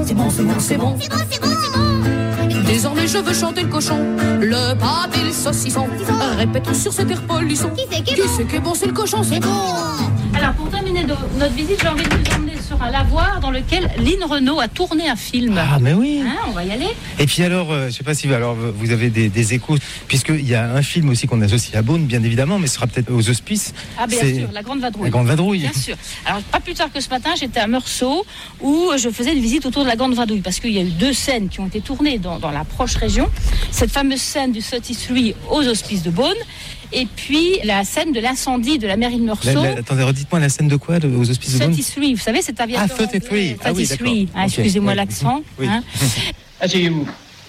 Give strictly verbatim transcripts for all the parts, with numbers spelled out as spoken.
c'est bon, c'est bon, c'est bon, c'est bon, c'est bon, c'est bon. Désormais je veux chanter le cochon, le pâte et le saucisson. Répétons sur cet air polisson. Qui c'est qui est bon? Qui c'est qui est bon? C'est le cochon, c'est bon. Alors pour terminer de, notre visite, j'ai envie de vous emmener sur un lavoir dans lequel Lynn Renaud a tourné un film. Ah mais oui. Hein, on va y aller. Et puis alors, euh, je sais pas si alors vous avez des, des échos, puisqu'il y a un film aussi qu'on associe à Beaune, bien évidemment, mais ce sera peut-être aux Hospices. Ah bien c'est... sûr, La Grande Vadrouille. La Grande Vadrouille. Bien sûr. Alors pas plus tard que ce matin, j'étais à Meursault où je faisais une visite autour de la Grande Vadrouille parce qu'il y a eu deux scènes qui ont été tournées dans, dans la proche région. Cette fameuse scène du trente-trois aux Hospices de Beaune. Et puis la scène de l'incendie de la mairie de Meursault. La, la, attendez, redites-moi la scène de quoi de, aux Hospices de Beaune? trente-trois, vous savez, cet aviateur. Ah, trente-trois. anglais, Ah oui, trente-trois. d'accord. Hein, excusez-moi okay. l'accent. Oui. Hein. Asseyez-vous.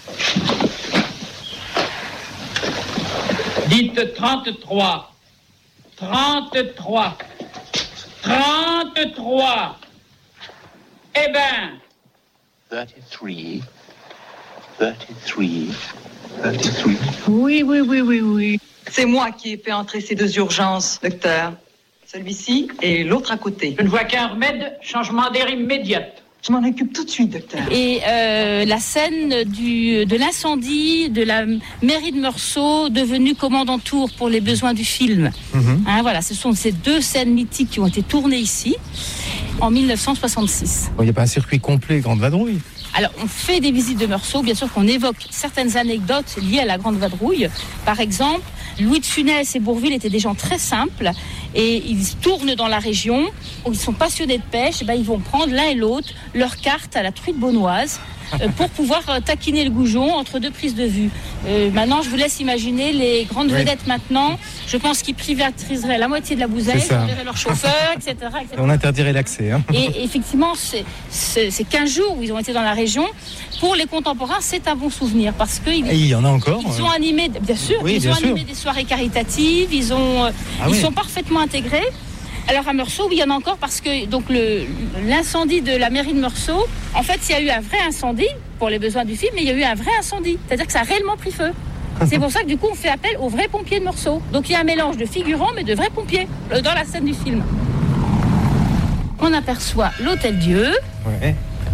Dites trente-trois. trente-trois. trente-trois. Eh ben. trente-trois. trente-trois. trente-trois. Oui, oui, oui, oui, oui. C'est moi qui ai fait entrer ces deux urgences, docteur. Celui-ci et l'autre à côté. Je ne vois qu'un remède, changement d'air immédiat. Je m'en occupe tout de suite, docteur. Et euh, la scène du, de l'incendie de la mairie de Meursault, devenue commandantour pour les besoins du film. Mm-hmm. Hein, voilà, ce sont ces deux scènes mythiques qui ont été tournées ici en dix-neuf cent soixante-six. Il n'y a pas un circuit complet Grande Vadrouille? Alors, on fait des visites de Meursault, bien sûr qu'on évoque certaines anecdotes liées à la Grande Vadrouille. Par exemple, Louis de Funès et Bourvil étaient des gens très simples et ils tournent dans la région, où ils sont passionnés de pêche, et ben, ils vont prendre l'un et l'autre leur carte à la truite beaunoise euh, pour pouvoir euh, taquiner le goujon entre deux prises de vue. Euh, maintenant, je vous laisse imaginer les grandes oui. vedettes maintenant. Je pense qu'ils privatiseraient la moitié de la bouteille, ils enverraient leur chauffeur, et cetera, et cetera. On interdirait l'accès. Hein. Et effectivement, c'est, c'est, c'est quinze jours où ils ont été dans la région. Pour les contemporains, c'est un bon souvenir parce que ils, et il y en a encore. Ils ont animé, bien sûr, oui, ils bien ont sûr. animé des soirées caritatives. Ils ont, ah ils oui. sont parfaitement intégrés. Alors à Meursault, oui, il y en a encore parce que donc le, l'incendie de la mairie de Meursault, en fait, il y a eu un vrai incendie pour les besoins du film, mais il y a eu un vrai incendie. C'est-à-dire que ça a réellement pris feu. C'est pour ça que du coup, on fait appel aux vrais pompiers de Meursault. Donc il y a un mélange de figurants, mais de vrais pompiers dans la scène du film. On aperçoit l'Hôtel-Dieu. Ouais.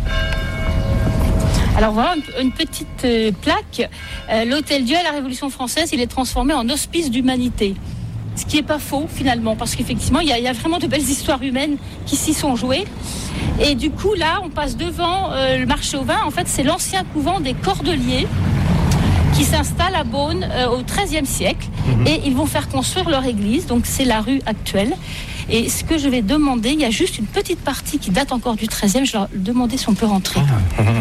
Alors voilà une, une petite euh, plaque. Euh, L'Hôtel-Dieu à la Révolution française, il est transformé en hospice d'humanité. Ce qui n'est pas faux finalement, parce qu'effectivement, il y, y a vraiment de belles histoires humaines qui s'y sont jouées. Et du coup, là, on passe devant euh, le marché aux vins. En fait, c'est l'ancien couvent des Cordeliers qui s'installe à Beaune euh, au treizième siècle. Mmh. Et ils vont faire construire leur église, donc c'est la rue actuelle. Et ce que je vais demander, il y a juste une petite partie qui date encore du treizième, je leur demander si on peut rentrer. Ah.